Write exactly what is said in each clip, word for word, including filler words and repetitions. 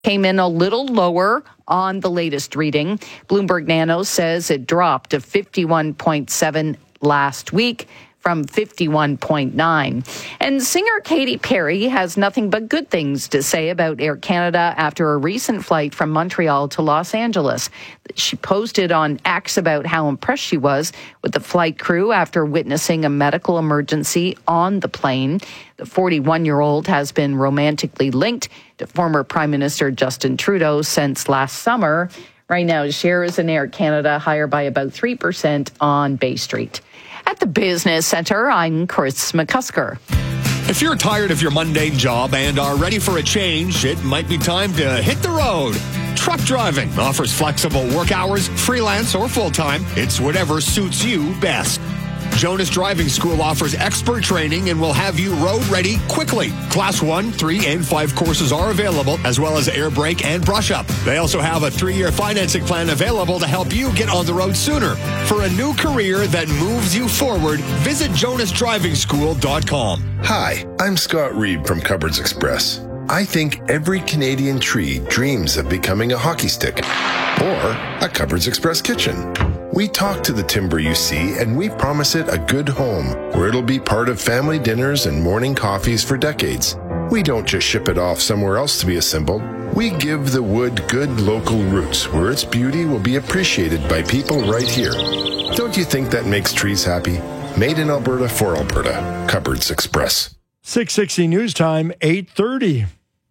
came in a little lower on the latest reading. Bloomberg Nano says it dropped to fifty-one point seven last week from fifty-one point nine. And singer Katy Perry has nothing but good things to say about Air Canada after a recent flight from Montreal to Los Angeles. She posted on X about how impressed she was with the flight crew after witnessing a medical emergency on the plane. The forty-one-year-old has been romantically linked to former Prime Minister Justin Trudeau since last summer. Right now, shares in Air Canada higher by about three percent on Bay Street. At the Business Center, I'm Chris McCusker. If you're tired of your mundane job and are ready for a change, it might be time to hit the road. Truck driving offers flexible work hours, freelance or full-time. It's whatever suits you best. Jonas Driving School offers expert training and will have you road ready quickly. Class one, three, and five courses are available, as well as air brake and brush up. They also have a three-year financing plan available to help you get on the road sooner. For a new career that moves you forward, visit jonas driving school dot com. Hi, I'm Scott Reed from Cupboards Express. I think every Canadian tree dreams of becoming a hockey stick or a Cupboards Express kitchen. We talk to the timber you see, and we promise it a good home where it'll be part of family dinners and morning coffees for decades. We don't just ship it off somewhere else to be assembled. We give the wood good local roots where its beauty will be appreciated by people right here. Don't you think that makes trees happy? Made in Alberta for Alberta. Cupboards Express. six sixty News Time, eight thirty.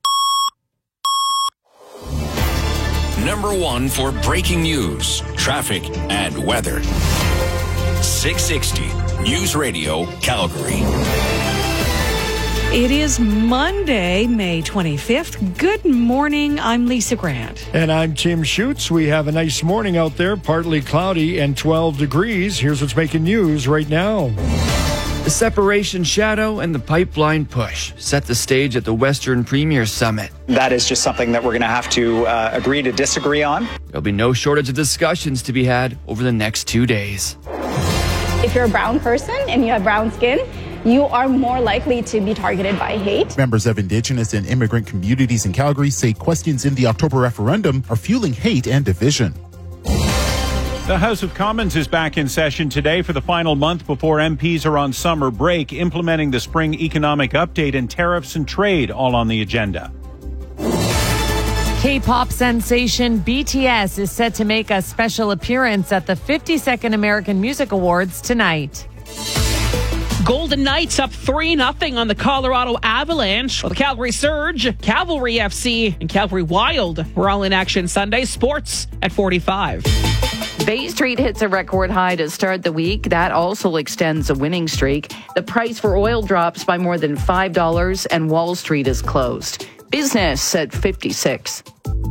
Number one for breaking news, traffic, and weather. six sixty News Radio, Calgary. It is Monday, May twenty-fifth. Good morning. I'm Lisa Grant. And I'm Tim Schutz. We have a nice morning out there, partly cloudy and twelve degrees. Here's what's making news right now. The separation shadow and the pipeline push set the stage at the Western Premier Summit. That is just something that we're going to have to uh, agree to disagree on. There'll be no shortage of discussions to be had over the next two days. If you're a brown person and you have brown skin, you are more likely to be targeted by hate. Members of Indigenous and immigrant communities in Calgary say questions in the October referendum are fueling hate and division. The House of Commons is back in session today for the final month before M Ps are on summer break, implementing the spring economic update and tariffs and trade all on the agenda. K-pop sensation B T S is set to make a special appearance at the fifty-second American Music Awards tonight. Golden Knights up three nothing on the Colorado Avalanche. Well, the Calgary Surge, Cavalry F C, and Calgary Wild were all in action Sunday. Sports at forty-five. Bay Street hits a record high to start the week. That also extends a winning streak. The price for oil drops by more than five dollars, and Wall Street is closed. Business at fifty-six.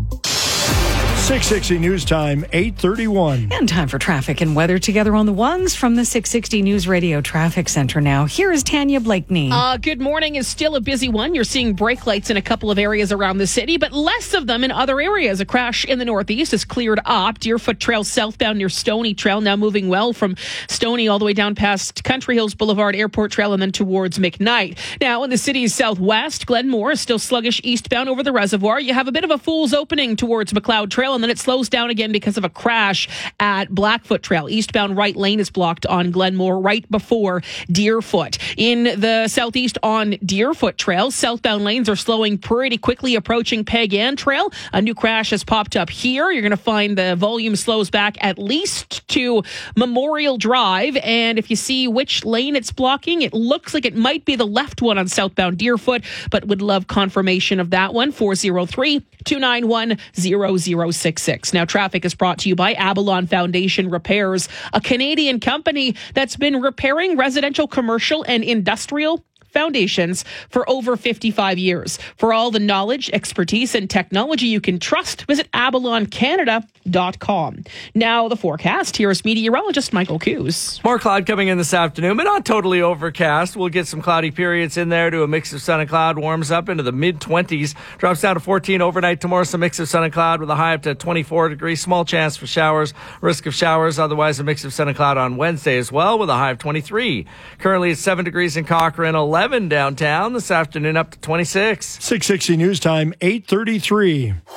six sixty News Time, eight thirty-one. And time for traffic and weather together on the ones from the six sixty News Radio Traffic Center now. Here is Tanya Blakeney. Uh, good morning is still a busy one. You're seeing brake lights in a couple of areas around the city, but less of them in other areas. A crash in the northeast is cleared up. Deerfoot Trail southbound near Stony Trail, now moving well from Stony all the way down past Country Hills Boulevard, Airport Trail, and then towards McKnight. Now in the city's southwest, Glenmore is still sluggish eastbound over the reservoir. You have a bit of a fool's opening towards McLeod Trail, and then it slows down again because of a crash at Blackfoot Trail. Eastbound right lane is blocked on Glenmore right before Deerfoot. In the southeast on Deerfoot Trail, southbound lanes are slowing pretty quickly approaching Peg Ann Trail. A new crash has popped up here. You're going to find the volume slows back at least to Memorial Drive, and if you see which lane it's blocking, it looks like it might be the left one on southbound Deerfoot, but would love confirmation of that one. four oh three, two nine one, zero zero six six. Now, traffic is brought to you by Avalon Foundation Repairs, a Canadian company that's been repairing residential, commercial, and industrial foundations for over fifty-five years. For all the knowledge, expertise, and technology you can trust, visit avalon canada dot com. Now, the forecast. Here is meteorologist Michael Coos. More cloud coming in this afternoon, but not totally overcast. We'll get some cloudy periods in there to a mix of sun and cloud. Warms up into the mid-twenties. Drops down to fourteen overnight tomorrow. Some mix of sun and cloud with a high up to twenty-four degrees. Small chance for showers. Risk of showers. Otherwise, a mix of sun and cloud on Wednesday as well with a high of twenty-three. Currently, it's seven degrees in Cochrane, eleven eleven downtown. This afternoon up to twenty-six. six sixty News Time, eight thirty-three.